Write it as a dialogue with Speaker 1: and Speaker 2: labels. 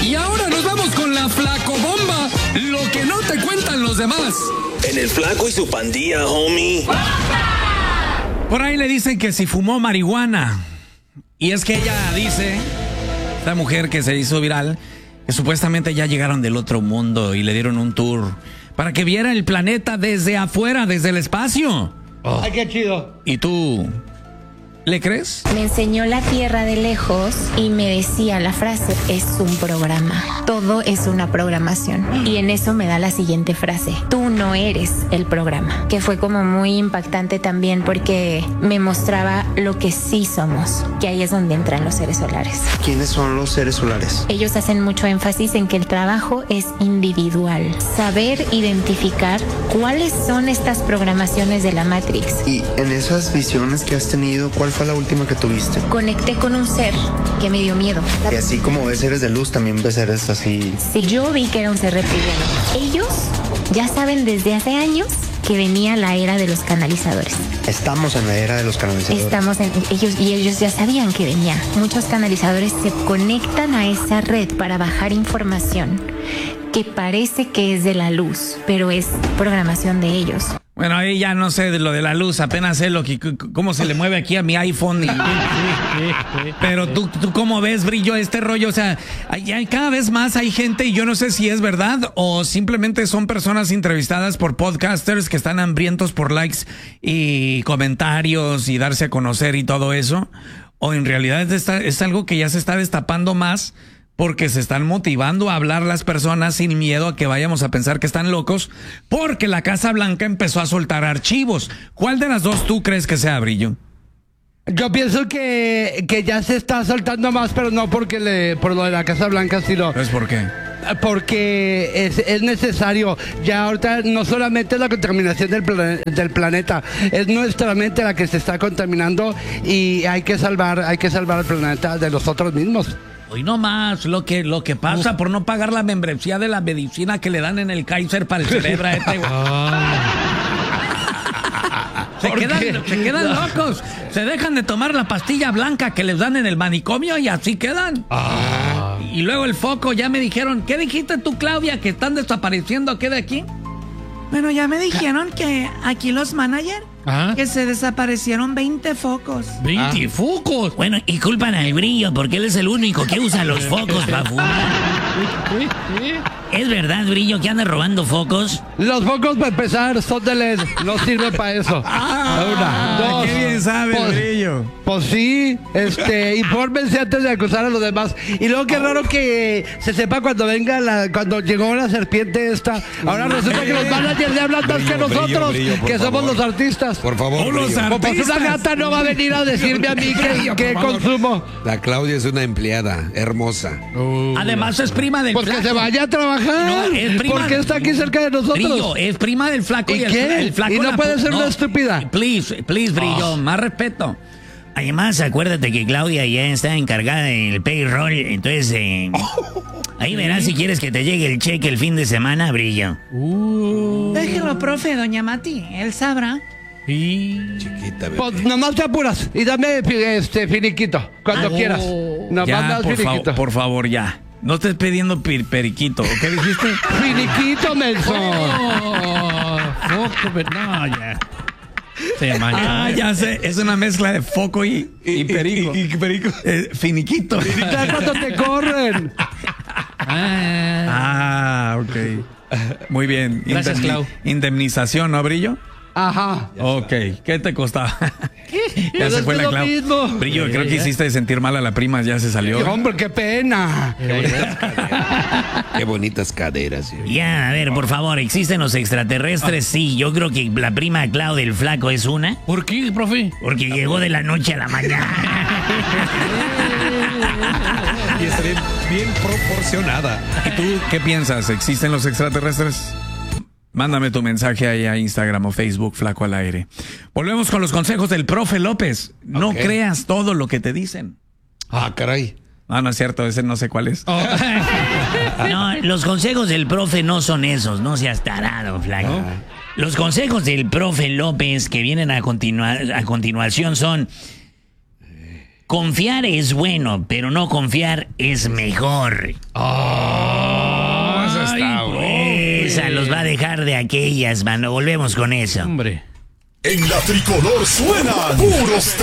Speaker 1: Y ahora nos vamos con la flacobomba, lo que no te cuentan los demás.
Speaker 2: En el Flaco y su pandilla, homie.
Speaker 3: Por ahí le dicen que si fumó marihuana. Y es que ella dice, esta mujer que se hizo viral, que supuestamente ya llegaron del otro mundo y le dieron un tour para que viera el planeta desde afuera, desde el espacio.
Speaker 4: ¡Ay, qué chido!
Speaker 3: ¿Y tú le crees?
Speaker 5: Me enseñó la Tierra de lejos y me decía la frase, es un programa. Todo es una programación. Y en eso me da la siguiente frase, tú no eres el programa. Que fue como muy impactante también porque me mostraba lo que sí somos, que ahí es donde entran los seres solares.
Speaker 6: ¿Quiénes son los seres solares?
Speaker 5: Ellos hacen mucho énfasis en que el trabajo es individual. Saber identificar cuáles son estas programaciones de la Matrix.
Speaker 6: Y en esas visiones que has tenido, ¿cuál fue la última que tuviste?
Speaker 5: Conecté con un ser que me dio miedo.
Speaker 6: Y así como ves seres de luz, también ves seres así.
Speaker 5: Sí, yo vi que era un ser reptiliano. Ellos ya saben desde hace años que venía la era de los canalizadores.
Speaker 6: Estamos en la era de los canalizadores.
Speaker 5: Ellos ya sabían que venía. Muchos canalizadores se conectan a esa red para bajar información que parece que es de la luz, pero es programación de ellos.
Speaker 3: Bueno, ahí ya no sé de lo de la luz, apenas sé cómo se le mueve aquí a mi iPhone. Pero tú cómo ves, Brillo, este rollo, o sea, cada vez más hay gente y yo no sé si es verdad o simplemente son personas entrevistadas por podcasters que están hambrientos por likes y comentarios y darse a conocer y todo eso, o en realidad es algo que ya se está destapando más porque se están motivando a hablar las personas sin miedo a que vayamos a pensar que están locos, porque la Casa Blanca empezó a soltar archivos. ¿Cuál de las dos tú crees que sea, Brillo?
Speaker 4: Yo pienso que ya se está soltando más, pero no por lo de la Casa Blanca, sino...
Speaker 3: ¿Es por qué?
Speaker 4: Porque es necesario. Ya ahorita no solamente es la contaminación del planeta, es nuestra mente la que se está contaminando y hay que salvar al planeta de nosotros mismos.
Speaker 3: Hoy no más lo que pasa por no pagar la membresía de la medicina que le dan en el Kaiser para el cerebro a este. Se quedan locos. Se dejan de tomar la pastilla blanca que les dan en el manicomio y así quedan. Y luego el foco, ya me dijeron, ¿qué dijiste tú, Claudia? ¿Que están desapareciendo qué de aquí?
Speaker 7: Bueno, ya me dijeron que aquí los managers, que se desaparecieron 20 focos.
Speaker 3: ¿20 focos?
Speaker 8: Bueno, y culpan al Brillo porque él es el único que usa los focos para fumar. ¿Es verdad, Brillo, que anda robando focos?
Speaker 4: Los focos, para empezar, son de LED. No sirven para eso. Una, dos.
Speaker 3: Qué bien sabe, Brillo.
Speaker 4: Pues sí, infórmense antes de acusar a los demás. Y luego qué raro que se sepa cuando llegó la serpiente esta. Ahora resulta que los managers le hablan más que nosotros, que somos los artistas.
Speaker 9: Por favor,
Speaker 3: los artistas.
Speaker 4: Pues esa gata no va a venir a decirme a mí que consumo.
Speaker 9: La Claudia es una empleada hermosa.
Speaker 3: Además es prima del
Speaker 4: Pues
Speaker 3: flaco.
Speaker 4: que se vaya a trabajar.
Speaker 3: No, es prima.
Speaker 4: ¿Por qué está aquí cerca de nosotros?
Speaker 3: Brillo, es prima del flaco.
Speaker 4: ¿Y
Speaker 3: el,
Speaker 4: qué?
Speaker 3: el flaco
Speaker 4: ¿Y no puede ser una estúpida?
Speaker 3: Please, Brillo, más respeto.
Speaker 8: Además, acuérdate que Claudia ya está encargada del payroll, entonces ahí verás si quieres que te llegue el cheque el fin de semana, Brillo.
Speaker 7: Déjelo, profe, doña Mati, él sabrá.
Speaker 9: Chiquita, bebé.
Speaker 4: Pues nomás te apuras y dame finiquito cuando quieras. Nomás
Speaker 3: Ya,
Speaker 4: das finiquito.
Speaker 3: por favor, ya. No estés pidiendo periquito. ¿Qué dijiste?
Speaker 4: Finiquito, Nelson.
Speaker 3: No, ya. Ya sé. Es una mezcla de foco y perico.
Speaker 9: ¿Y perico?
Speaker 3: Finiquito.
Speaker 4: Ya cuando te corren.
Speaker 3: Ok. Muy bien.
Speaker 10: Gracias, Clau.
Speaker 3: Indemnización, ¿no, Brillo?
Speaker 4: Ajá.
Speaker 3: Ok. ¿Qué te costaba? Ya se fue la Clau.
Speaker 4: Mismo.
Speaker 3: Brillo, creo que hiciste sentir mal a la prima. Ya se salió.
Speaker 4: Hombre, qué pena.
Speaker 9: Qué bonitas caderas.
Speaker 8: Ya, a ver, por favor, ¿existen los extraterrestres? Sí, yo creo que la prima Clau del flaco es una.
Speaker 10: ¿Por qué, profe?
Speaker 8: Porque llegó de la noche a la mañana.
Speaker 9: Y está bien proporcionada.
Speaker 3: ¿Y tú qué piensas? ¿Existen los extraterrestres? Mándame tu mensaje ahí a Instagram o Facebook, Flaco al Aire. Volvemos con los consejos del profe López. No creas todo lo que te dicen.
Speaker 9: Caray.
Speaker 3: No es cierto, ese no sé cuál es.
Speaker 8: No, los consejos del profe no son esos, no seas tarado, Flaco. Los consejos del profe López que vienen a continuación son: Confiar es bueno, pero no confiar es mejor.
Speaker 9: Esa está buena.
Speaker 8: Esa los va a dejar de aquellas, mano. Volvemos con eso.
Speaker 3: Hombre.
Speaker 10: En la tricolor suenan puros